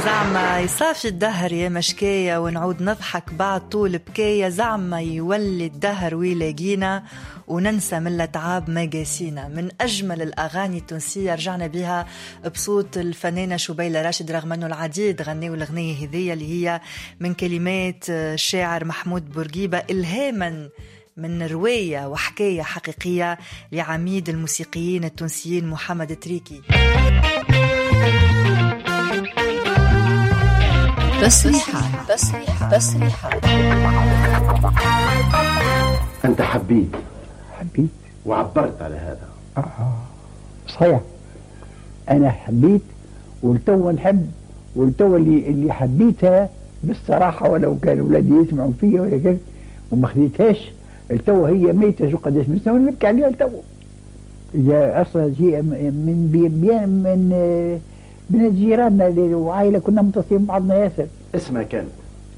زعما يصافي الدهر يا مشكاية ونعود نضحك بعد طول بكاية، زعما يولي الدهر ويلاقينا وننسى من الأتعاب ما قاسينا. من أجمل الأغاني التونسية رجعنا بها بصوت الفنانة شبيلة راشد، رغم أنه العديد غنوا الأغنية هذية اللي هي من كلمات الشاعر محمود بورقيبة، إلهاما من رواية وحكاية حقيقية لعميد الموسيقيين التونسيين محمد تريكي. تصريحات أنت حبيت وعبرت على هذا. صحيح، أنا حبيت والتو نحب، والتو اللي حبيتها بالصراحة، ولو كان أولادي يسمعوا فيها ولا كيف وما خديتهاش. التو هي ميتة شو قداش من سنة نبكي عليها. التو هي أصلا شيء من جيراننا وعائلة كنا متصلين بعضنا ياسر. اسمها كانت؟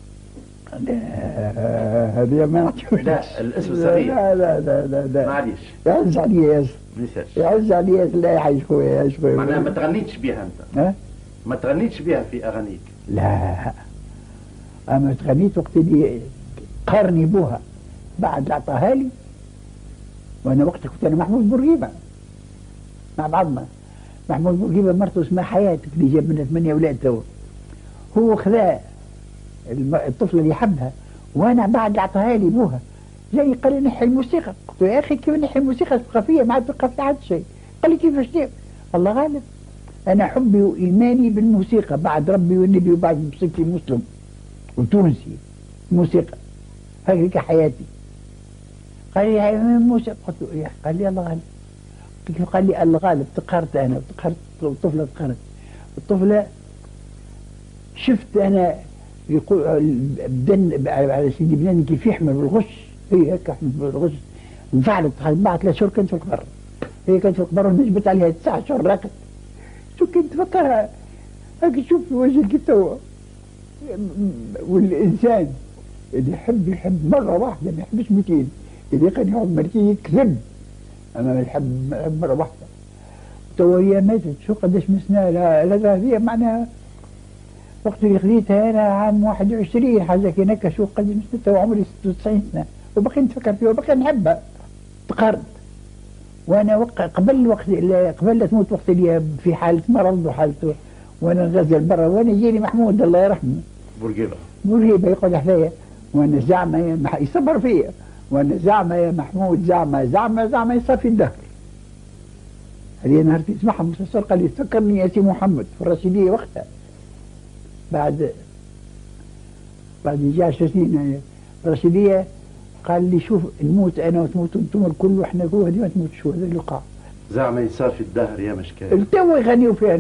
هذه ما نعطيوش. لا الاسم صغير. لا معليش، يعز علي ياسر، يعز علي ياسر. لا يا حاج خويا، يا خويا معناها ما تغنيتش بها أنت؟ ما تغنيتش بها في أغانيك؟ لا، أما تغنيت وقت اللي قارني بوها بعد عطاها لي، وأنا وقتها كنت أنا محمود بورقيبة مع بعضنا. محمود بورقيبة مرته اسمها حياتك اللي جاب منها 8 أولاد تو، هو خذا الطفلة اللي يحبها، وأنا بعد عطاها لي بوها جاي قال لي نحي الموسيقى. قلت له يا أخي كيف نحي الموسيقى الثقافية؟ ما عاد تبقى في عاد شيء. قال لي كيفاش نحي؟ الله غالب، أنا حبي وإيماني بالموسيقى بعد ربي والنبي وبعد بصفتي مسلم وتونسي، الموسيقى هكذا حياتي. قال لي هاي موسيقى. قلت له يا أخي، قال لي الله غالب. قال لي الله غالب. تقهرت أنا وتقهرت الطفلة، تقهرت الطفلة. شفت أنا يقول بدن على سيدي بنان كيف يحمل بالغش، هي هيك يحمل بالغش. انفعلت، بعد 3 شهور كنت في القبر. هي كانت في القبر ونجبت عليها 9 شهور راقت. شو كنت فكرها هيك، شوف في وجه كيف هو. والإنسان اللي يحب مرة واحدة، ما يحبش 200. إذا كان يقعد مرتين يكذب، أما يحب مرة واحدة. تو هي ماتت شو قداش من سنة. لا هي معناها وقت اللي خذيتها أنا عام 21 حاجة هناك، شو قداش من سنة، تو عمري 96 سنة وبقي نتفكر فيها وبقي نحبها. تقارد وأنا قبل لا تموت، وقت اللي في حالة مرض وحالته وأنا نغزل برا، وأنا يجيني محمود الله يرحمه بورقيبة يقعد حذايا، وأنا زعما يصبر فيا، وأنا زعما يا محمود زعما يصفي الدهر. هذه نهار تسمعها مسلسل قال لي فكرني يا سي محمد في الرشيدية وقتها، بعد يجي 10 سنين الرشيدية. قال لي شوف نموت أنا وتموتوا أنتم الكل وإحنا هذه ما تموتش، هذا اللقاء زعما يصافي الدهر يا مشكاية. التو يغنيوا فيها.